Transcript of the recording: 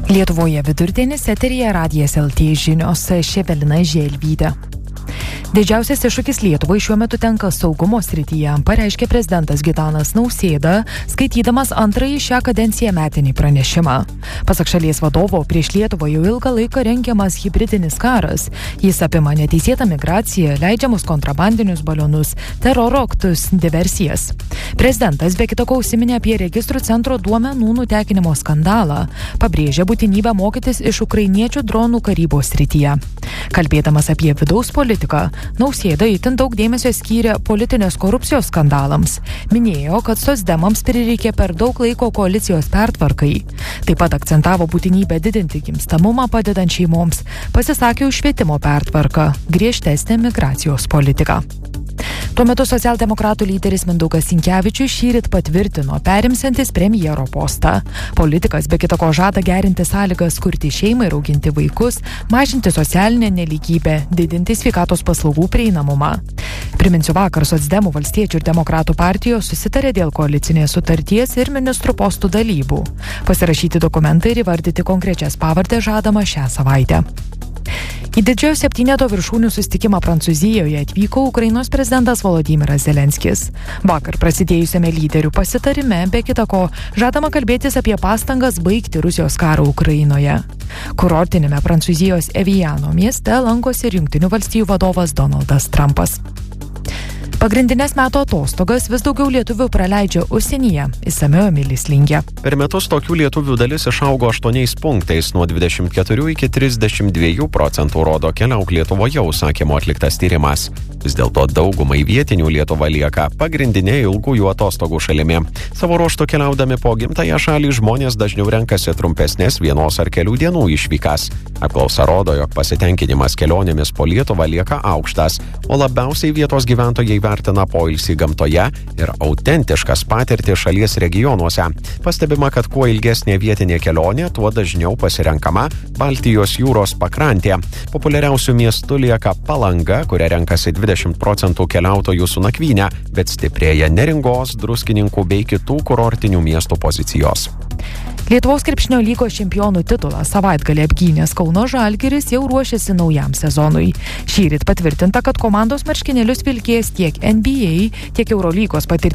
Lietuvoje vidurdienis, eteryje Radijas LT žinios, Evelina Želvytė. Didžiausias iššūkis Lietuvai šiuo metu tenka saugumo srityje, pareiškė prezidentas Gitanas Nausėda, skaitydamas antrąjį šią kadenciją metinį pranešimą. Pasak šalies vadovo, prieš Lietuvą jau ilgą laiką rengiamas hibridinis karas. Jis apima neteisėtą migraciją, leidžiamus kontrabandinius balionus, teroro aktus, diversijas. Prezidentas be kitako užsiminė apie registrų centro duomenų nutekinimo skandalą, pabrėžė būtinybę mokytis iš ukrainiečių dronų karybos srityje. Kalbėdamas apie vidaus politiką, Nausėda itin daug dėmesio skyrė politinės korupcijos skandalams. Minėjo, kad socdemams prireikė per daug laiko koalicijos pertvarkai. Taip pat akcentavo būtinybę didinti gimstamumą padedant šeimoms, pasisakė už švietimo pertvarką, griežtesnę migracijos politiką. Tuo metu socialdemokratų lyderis Mindaugas Sinkevičius šįryt patvirtino perimsiantis premjero postą. Politikas be kitako žada gerinti sąlygas kurti šeimą ir auginti vaikus, mažinti socialinę nelygybę, didinti sveikatos paslaugų prieinamumą. Priminsiu, vakar socdemų, valstiečių ir demokratų partijos susitarė dėl koalicinės sutarties ir ministrų postų dalybų. Pasirašyti dokumentai ir įvardyti konkrečias pavardes žadama šią savaitę. Į didžiojo septyneto viršūnių susitikimą Prancūzijoje atvyko Ukrainos prezidentas Volodymyras Zelenskis. Vakar prasidėjusiame lyderių pasitarime, be kitako, žadama kalbėtis apie pastangas baigti Rusijos karą Ukrainoje. Kurortinėme Prancūzijos Eviano mieste lankosi ir Jungtinių valstijų vadovas Donaldas Trumpas. Pagrindinės metų atostogas vis daugiau lietuvių praleidžia užsienyje, išsamiau Emilis Lingė. Per metus tokių lietuvių dalis išaugo 8 punktais nuo 24 iki 32%, rodo Keliauk Lietuvoje užsakymo atliktas tyrimas. Vis dėlto daugumai vietinių Lietuva lieka pagrindinė ilgųjų atostogų šalimi. Savo ruožtu keliaudami po gimtąją šalį žmonės dažniau renkasi trumpesnės vienos ar kelių dienų išvykas. Apklausa rodo, jog pasitenkinimas kelionėmis po Lietuvą lieka aukštas, o labiausiai vietos gyventojai vertina poilsį gamtoje ir autentiškas patirtis šalies regionuose. Pastebima, kad kuo ilgesnė vietinė kelionė, tuo dažniau pasirenkama Baltijos jūros pakrantė. Populiariausių miestų lieka Palanga, kuria renkasi 20% keliautojų su nakvyne, bet stiprėja Neringos, Druskininkų bei kitų kurortinių miestų pozicijos. Lietuvos krepšinio lygos čempionų titulą savaitgalį apgynęs Kauno Žalgiris jau ruošiasi naujam sezonui. Šįryt patvirtinta, kad komandos marškinėlius vilkės tiek NBA, tiek Eurolygos patirties